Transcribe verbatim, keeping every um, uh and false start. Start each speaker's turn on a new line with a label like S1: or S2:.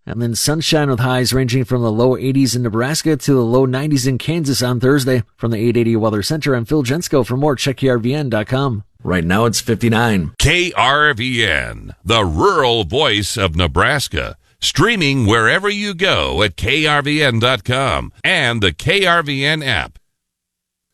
S1: And then sunshine with highs ranging from the low eighties in Nebraska to the low nineties in Kansas on Thursday. From the eight eighty Weather Center, I'm Phil Jensko. For more, check K R V N dot com. Right now it's fifty-nine.
S2: K R V N, the rural voice of Nebraska. Streaming wherever you go at K R V N dot com and the K R V N app.